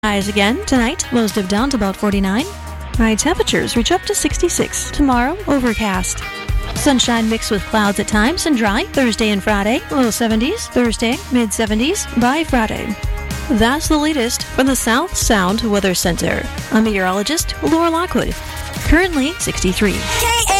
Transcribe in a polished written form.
Highs again tonight, lows dip down to about 49. High temperatures reach up to 66. Tomorrow, overcast. Sunshine mixed with clouds at times and dry Thursday and Friday, low 70s. Thursday, mid 70s by Friday. That's the latest from the South Sound Weather Center. I'm meteorologist Laura Lockwood. Currently 63.